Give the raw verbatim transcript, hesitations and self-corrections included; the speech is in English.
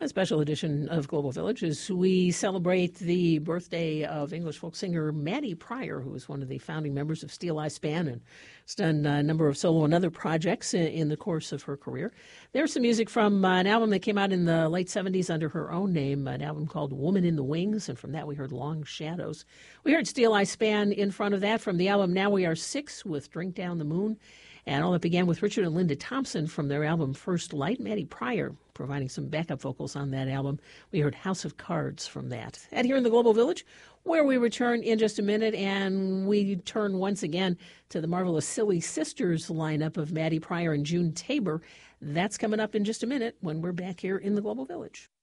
A special edition of Global Village as we celebrate the birthday of English folk singer Maddie Pryor, who was one of the founding members of Steel Eye Span and has done a number of solo and other projects in, in the course of her career. There's some music from uh, an album that came out in the late seventies under her own name, an album called Woman in the Wings, and from that we heard Long Shadows. We heard Steel Eye Span in front of that from the album Now We Are Six with Drink Down the Moon. And all that began with Richard and Linda Thompson from their album First Light. Maddie Pryor providing some backup vocals on that album. We heard House of Cards from that. And here in the Global Village, where we return in just a minute, and we turn once again to the marvelous Silly Sisters lineup of Maddie Pryor and June Tabor. That's coming up in just a minute when we're back here in the Global Village.